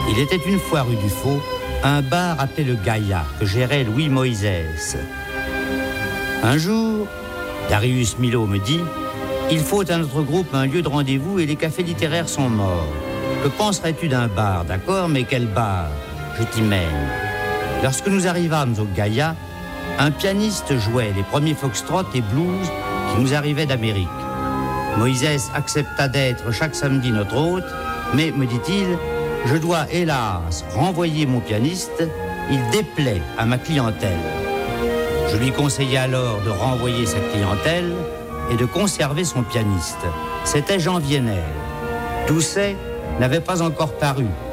Il était une fois rue du Faux, un bar appelé le Gaïa, que gérait Louis Moïse. Un jour, Darius Milhaud me dit « Il faut à notre groupe un lieu de rendez-vous et les cafés littéraires sont morts. Que penserais-tu d'un bar, d'accord, mais quel bar? Je t'y mène. » Lorsque nous arrivâmes au Gaïa, un pianiste jouait les premiers foxtrot et blues qui nous arrivaient d'Amérique. Moïse accepta d'être chaque samedi notre hôte, mais, me dit-il, je dois hélas renvoyer mon pianiste, il déplaît à ma clientèle. Je lui conseillai alors de renvoyer sa clientèle et de conserver son pianiste. C'était Jean Vienner. Doucet n'avait pas encore paru.